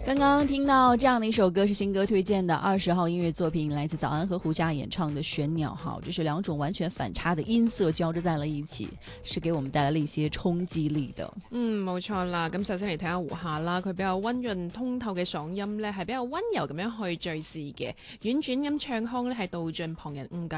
刚刚听到这样的一首歌是新歌推荐的20号音乐作品，来自早安和胡佳演唱的《玄鸟号》，这是2種完全反差的音色交織在了一起，是給我們帶來了一些衝擊力的。 冇錯啦。咁首先嚟睇下胡夏啦，佢比較溫潤通透嘅嗓音呢，係比較溫柔咁樣去敘事嘅，婉轉咁唱腔呢，係道盡旁人誤解